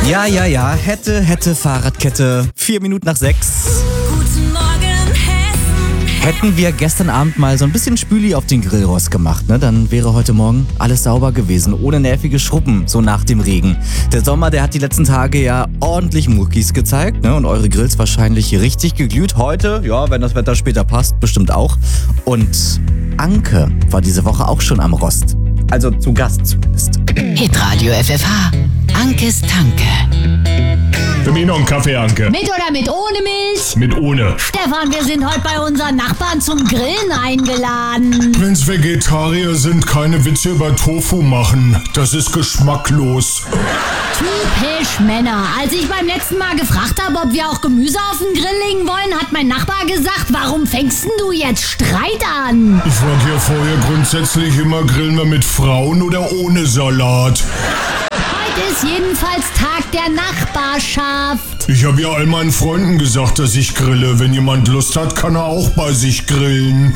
Ja, hätte, Fahrradkette. 4 Minuten nach 6. Guten Morgen, Hessen. Hätten wir gestern Abend mal so ein bisschen Spüli auf den Grillrost gemacht, ne? Dann wäre heute Morgen alles sauber gewesen, ohne nervige Schrubben, so nach dem Regen. Der Sommer, der hat die letzten Tage ja ordentlich Muckis gezeigt, ne? Und eure Grills wahrscheinlich richtig geglüht. Heute, ja, wenn das Wetter später passt, bestimmt auch. Und Anke war diese Woche auch schon am Rost. Also zu Gast zumindest. Hitradio FFH. Ankes Tanke. Für mich noch einen Kaffee, Anke. Mit oder mit ohne Milch? Mit ohne. Stefan, wir sind heute bei unseren Nachbarn zum Grillen eingeladen. Wenn's Vegetarier sind, keine Witze über Tofu machen. Das ist geschmacklos. Typisch Männer. Als ich beim letzten Mal gefragt habe, ob wir auch Gemüse auf den Grill legen wollen, hat mein Nachbar gesagt, warum fängst denn du jetzt Streit an? Ich frage ja vorher grundsätzlich immer, grillen wir mit Frauen oder ohne Salat? Heute ist jedenfalls Tag der Nachbarschaft. Ich habe ja all meinen Freunden gesagt, dass ich grille. Wenn jemand Lust hat, kann er auch bei sich grillen.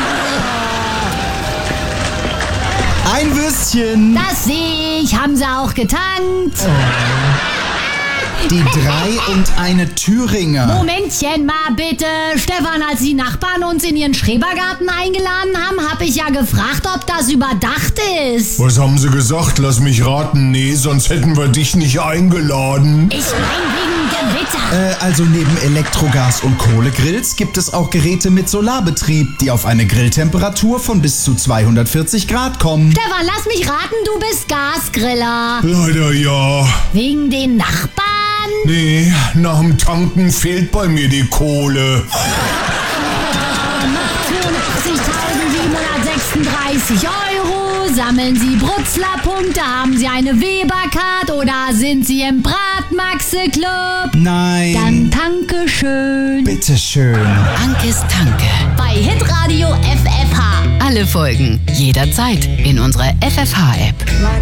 Ein Würstchen. Das sehe ich. Haben sie auch getankt? Die 3 und eine Thüringer. Momentchen mal bitte. Stefan, als die Nachbarn uns in ihren Schrebergarten eingeladen haben, habe ich ja gefragt, ob das überdacht ist. Was haben sie gesagt? Lass mich raten. Nee, sonst hätten wir dich nicht eingeladen. Ich mein wegen Gewitter. Also neben Elektrogas- und Kohlegrills gibt es auch Geräte mit Solarbetrieb, die auf eine Grilltemperatur von bis zu 240 Grad kommen. Stefan, lass mich raten, du bist Gasgriller. Leider ja. Wegen den Nachbarn? Nee, nach dem Tanken fehlt bei mir die Kohle. 82.736 €. Sammeln Sie Brutzler-Punkte? Haben Sie eine Weber-Card oder sind Sie im Bratmaxe-Club? Nein. Dann danke schön. Bitteschön. Ankes Tanke. Bei Hitradio FFH. Alle Folgen jederzeit in unserer FFH-App.